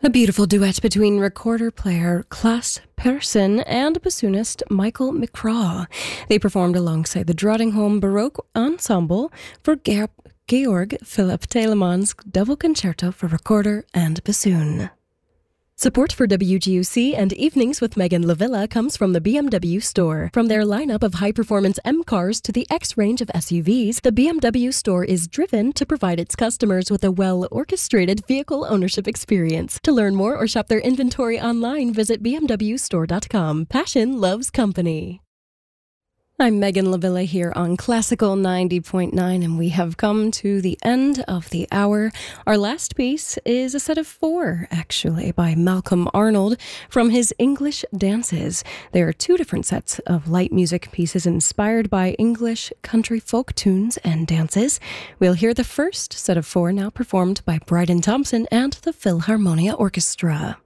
A beautiful duet between recorder player Klaas Persson and bassoonist Michael McCraw. They performed alongside the Drottningholm Baroque Ensemble for Georg Philipp Telemann's double concerto for recorder and bassoon. Support for WGUC and Evenings with Megan Lavilla comes from the BMW Store. From their lineup of high-performance M cars to the X range of SUVs, the BMW Store is driven to provide its customers with a well-orchestrated vehicle ownership experience. To learn more or shop their inventory online, visit bmwstore.com. Passion loves company. I'm Megan Lavilla here on Classical 90.9, and we have come to the end of the hour. Our last piece is a set of 4, actually, by Malcolm Arnold from his English Dances. There are 2 different sets of light music pieces inspired by English country folk tunes and dances. We'll hear the first set of 4 now performed by Bryden Thompson and the Philharmonia Orchestra.